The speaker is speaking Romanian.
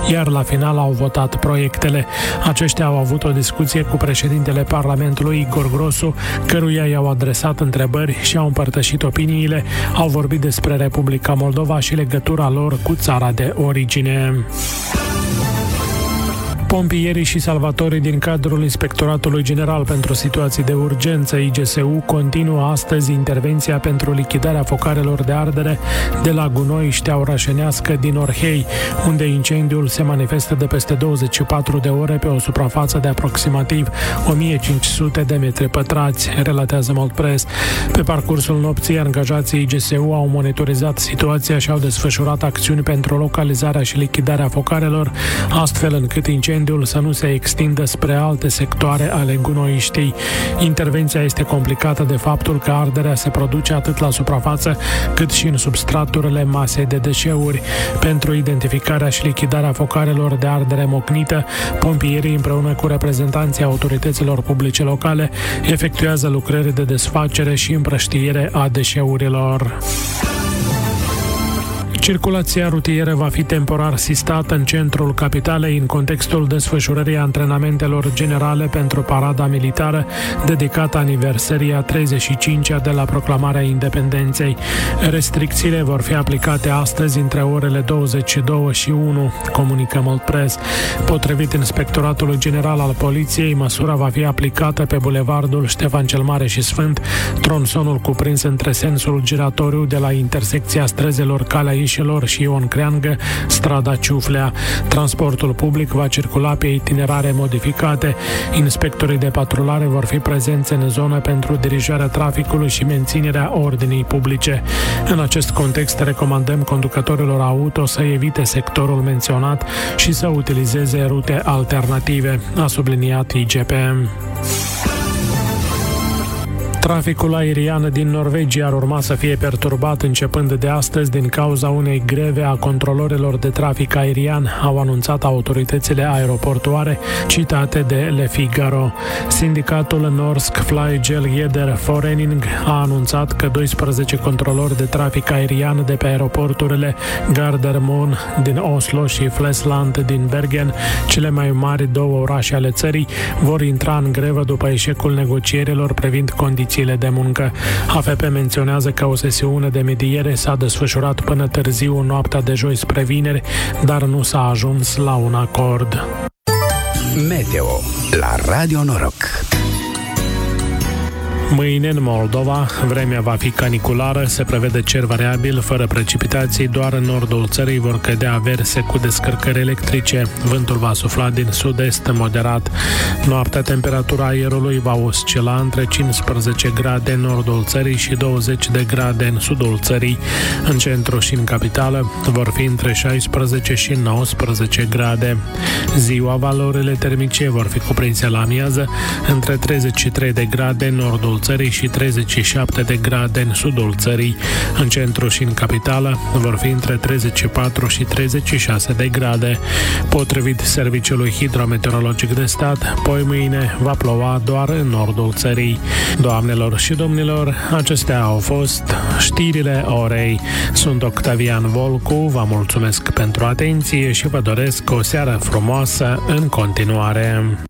iar la final au votat proiectele. Aceștia au avut o discuție cu președintele Parlamentului, Igor Grosu, căruia i-au adresat întrebări și au împărtășit opiniile, au vorbit despre Republica Moldova și legătura lor cu țara de origine. Pompierii și salvatorii din cadrul Inspectoratului General pentru Situații de Urgență, IGSU, continuă astăzi intervenția pentru lichidarea focarelor de ardere de la Gunoi, Șteaua Rașenească din Orhei, unde incendiul se manifestă de peste 24 de ore pe o suprafață de aproximativ 1500 de metri pătrați, relatează Moldpress. Pe parcursul nopții, angajații IGSU au monitorizat situația și au desfășurat acțiuni pentru localizarea și lichidarea focarelor, astfel încât incendiul să nu se extindă spre alte sectoare ale gunoiștii. Intervenția este complicată de faptul că arderea se produce atât la suprafață cât și în substraturile masei de deșeuri. Pentru identificarea și lichidarea focarelor de ardere mocnită, pompierii împreună cu reprezentanții autorităților publice locale efectuează lucrări de desfacere și împrăștiere a deșeurilor. Circulația rutieră va fi temporar sistată în centrul capitalei în contextul desfășurării antrenamentelor generale pentru parada militară dedicată aniversării a 35-a de la proclamarea independenței. Restricțiile vor fi aplicate astăzi între orele 22 și 1, comunică Moldpress. Potrivit Inspectoratului General al Poliției, măsura va fi aplicată pe bulevardul Ștefan cel Mare și Sfânt, tronsonul cuprins între sensul giratoriu de la intersecția străzelor Calea Ișilor și Ion Creangă, strada Ciuflea. Transportul public va circula pe itinerare modificate. Inspectorii de patrulare vor fi prezenți în zonă pentru dirijarea traficului și menținerea ordinii publice. În acest context, recomandăm conducătorilor auto să evite sectorul menționat și să utilizeze rute alternative, a subliniat IGPM. Traficul aerian din Norvegia ar urma să fie perturbat începând de astăzi din cauza unei greve a controlorilor de trafic aerian, au anunțat autoritățile aeroportuare citate de Le Figaro. Sindicatul Norsk Flygel Forening a anunțat că 12 controlori de trafic aerian de pe aeroporturile Gardermoen din Oslo și Flesland din Bergen, cele mai mari două orașe ale țării, vor intra în grevă după eșecul negocierilor privind condițiile de muncă. AFP menționează că o sesiune de mediere s-a desfășurat până târziu noaptea de joi spre vineri, dar nu s-a ajuns la un acord. Meteo la Radio Noroc. Mâine, în Moldova, vremea va fi caniculară, se prevede cer variabil, fără precipitații, doar în nordul țării vor cădea averse cu descărcări electrice. Vântul va sufla din sud-est moderat. Noaptea, temperatura aerului va oscila între 15 grade în nordul țării și 20 de grade în sudul țării. În centru și în capitală vor fi între 16 și 19 grade. Ziua, valorile termice vor fi cuprinse la amiază între 33 de grade în nordul țării și 37 de grade în sudul țării. În centru și în capitală vor fi între 34 și 36 de grade. Potrivit Serviciului Hidrometeorologic de Stat, poi mâine va ploua doar în nordul țării. Doamnelor și domnilor, acestea au fost știrile orei. Sunt Octavian Volcu, vă mulțumesc pentru atenție și vă doresc o seară frumoasă în continuare.